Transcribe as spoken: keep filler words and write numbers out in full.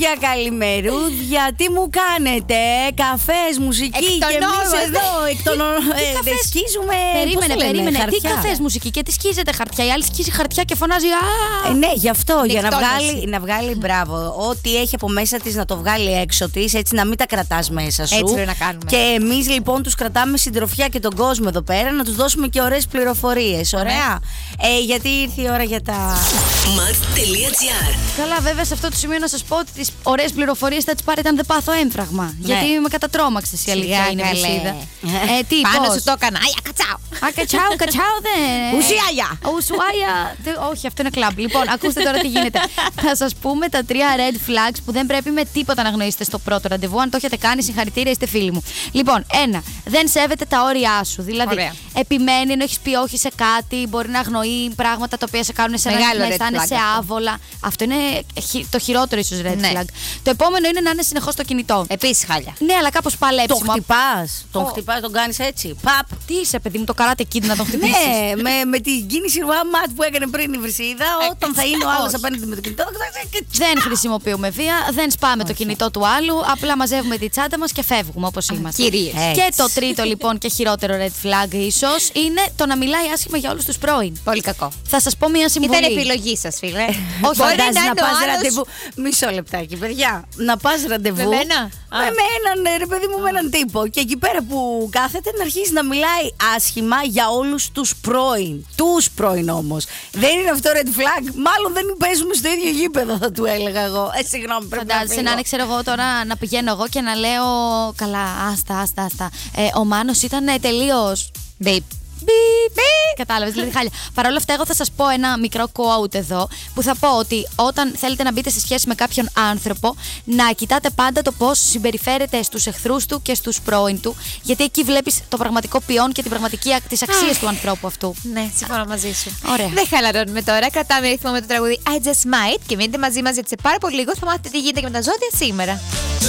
Καλημερούδια, καλημερούδια. Τι μου κάνετε, καφές, μουσική και εμείς εδώ εκ των ε, δεν σκίζουμε. Περίμενε, λένε, περίμενε. χαρτιά. Τι καφές, μουσική και τι σκίζετε χαρτιά. Η άλλη σκίζει χαρτιά και φωνάζει. Α! Ε, ναι, γι' αυτό. Για να Νεκτόνωση. βγάλει, να βγάλει, μπράβο, ό,τι έχει από μέσα της να το βγάλει έξω της, έτσι να μην τα κρατάς μέσα σου. Έτσι πρέπει να κάνουμε. Και εμείς λοιπόν τους κρατάμε συντροφιά και τον κόσμο εδώ πέρα, να τους δώσουμε και ωραίες πληροφορίες. Ωραία. Ε, γιατί ήρθε η ώρα για τα. Mat.gr. Καλά, βέβαια σε αυτό το σημείο να σας πω ότι τις ωραίες πληροφορίες θα τις πάρετε αν δεν πάθω έμφραγμα. Γιατί με κατατρώμαξες η αλήθεια Σιγά, είναι καλέ. Βρυσίδα. Ε, τι, Πάνω πώς? σου το έκανα. Άγια, κατσάω. Α, κατσάω, κατσάω δεν. Ουσιάγια. Ουσουάια. Τε- Όχι, αυτό είναι κλαμπ. Λοιπόν, ακούστε τώρα τι γίνεται. Θα σας πούμε τα τρία red flags που δεν πρέπει με τίποτα να γνωρίσετε στο πρώτο ραντεβού. Αν το έχετε κάνει, συγχαρητήρια, είστε φίλοι μου. Λοιπόν, ένα. Δεν σέβεται τα όρια σου. Δηλαδή, Ωραία. επιμένει ενώ έχει πει όχι σε κάτι, μπορεί να αγνοεί πράγματα τα οποία σε κάνουν σε Μεγάλο να red αισθάνεσαι flag αυτό. άβολα. Αυτό είναι χει- το χειρότερο ίσως red Ναι. flag. Το επόμενο είναι να είναι συνεχώς στο κινητό. Επίσης χάλια. Ναι, αλλά κάπως Το παλέψιμο. χτυπάς. Τον Ω. χτυπάς, τον κάνεις έτσι. Παπ. Τι είσαι, παιδί μου, το καράτε kid να τον χτυπήσεις. Ναι, με, με την κίνηση ματ που έκανε πριν η Βρυσίδα, όταν θα είναι ο άλλος όχι. απέναντι με το κινητό. Δεν χρησιμοποιούμε βία, δεν σπάμε το κινητό του άλλου, απλά μαζεύουμε τη τσάντα μας και φεύγουμε όπως είμαστε. Κυρίες. Έτσι. Και το τρίτο λοιπόν και χειρότερο red flag ίσως είναι το να μιλάει άσχημα για όλους τους πρώην. Πολύ κακό. Θα σας πω μια συμβουλή. Ήταν επιλογή σας, φίλε. Όχι, Μπορεί Φαντάζεσαι να να είναι ο πας άλλος- ραντεβού. Μισό λεπτάκι, παιδιά. Να πας ραντεβού. Με μένα? Με Α. έναν, ρε παιδί μου, με έναν τύπο. Και εκεί πέρα που κάθεται να αρχίσει να μιλάει άσχημα για όλους τους πρώην. Τους πρώην όμως. Δεν είναι αυτό red flag. Μάλλον δεν παίζουμε στο ίδιο γήπεδο, θα του έλεγα εγώ. Ε, συγγνώμη, πρέπει να Φαντάζεσαι φύγω. να είναι, ξέρω εγώ τώρα, να πηγαίνω εγώ και να λέω. Καλά, άστα, άστα, άστα. Ε, ο Μάνος ήταν τελείως. Babe. Κατάλαβε, δηλαδή χάλια. Παρ' όλα αυτά, εγώ θα σα πω ένα μικρό quote εδώ που θα πω ότι όταν θέλετε να μπείτε σε σχέση με κάποιον άνθρωπο, να κοιτάτε πάντα το πώς συμπεριφέρεται στους εχθρούς του και στους πρώην του, γιατί εκεί βλέπεις το πραγματικό ποιόν και την πραγματική τις αξίες του ανθρώπου αυτού. Ναι, συμφωνώ μαζί σου. Ωραία. Δεν χαλαρώνουμε τώρα. Κρατάμε ρυθμό με το τραγούδι I Just Might και μείνετε μαζί μας γιατί σε πάρα πολύ λίγο θα μάθετε τι γίνεται και με τα ζώδια σήμερα.